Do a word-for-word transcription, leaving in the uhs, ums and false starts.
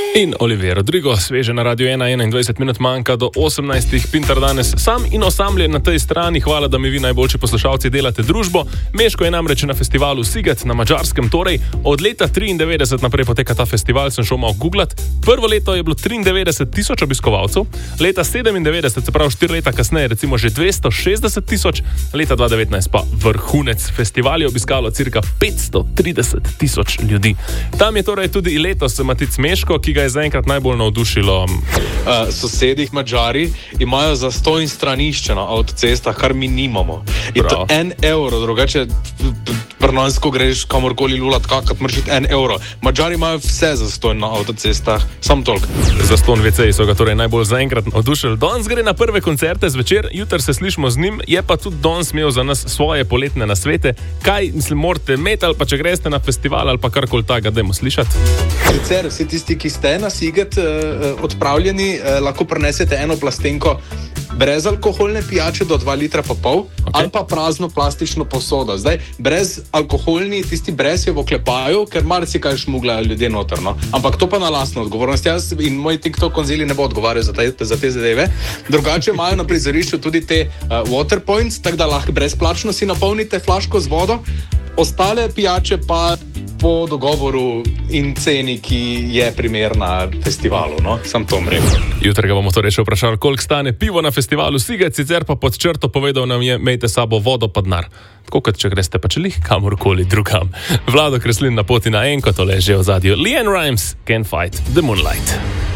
In Olivier Rodrigo, sveže na Radio ena, enaindvajset minut manjka do osemnajstih, Pintar danes sam in osamljen na tej strani. Hvala, da mi vi najboljši poslušalci delate družbo. Meško je namreč na festivalu Sziget na Madžarskem, torej od leta triindevetdeset naprej poteka ta festival, sem šel malo googlat. Prvo leto je bilo triindevetdeset tisoč obiskovalcev, leta sedemindevetdeset, se pravi štiri leta kasneje, recimo že dvesto šestdeset tisoč, leta dva tisoč devetnajst pa vrhunec. Festival je obiskalo cirka petsto trideset tisoč ljudi. Tam je torej tudi letos Matic Meško, ki ga je zaenkrat najbolj navdušilo. Uh, sosedih Madžari imajo zastonj stranišče na avtocestah, kar mi nimamo. In to en evro, drugače pri nas, ko greš kamorkoli lulat kakat, moraš iti en evro. Madžari imajo vse zastonj na avtocestah, sam toliko. Zastonj veceji so ga torej najbolj zaenkrat navdušili. Danes gre na prve koncerte zvečer, jutri se slišimo z njim, je pa tudi danes imel za nas svoje poletne nasvete. Kaj, mislim, morate imeti, ali pa če greste na festival ali pa karkoli takega, dajmo slišati. Sicer vsi tisti, ki ste na Sziget uh, odpravljeni, uh, lahko prinesete eno plastenko brezalkoholne pijače do dva litra pa pol, okay, ali pa prazno plastično posodo. Zdaj, brezalkoholni, tisti brez je v oklepaju, ker marsikaj šmuglajo ljudje noter, no? Ampak to pa na lastno odgovornost. Jaz in moj TikTok konzili ne bo odgovarjal za te, za te zadeve. Drugače imajo na prizorišču tudi te uh, water points, tako da lahko brezplačno si napolnite flaško z vodo, ostale pijače pa po dogovoru in ceni, ki je primerna festivalu, no? Sam to rekel. Jutri ga bomo torej še vprašali, koliko stane pivo na festivalu Sziget, sicer pa pod črto povedal nam je, imejte sabo vodo pa denar. Tako kot če greste pa čelih kamorkoli drugam. Vlado Kreslin na poti na enko, tole je že v zadju. Leanne Rimes, Can't Fight the Moonlight.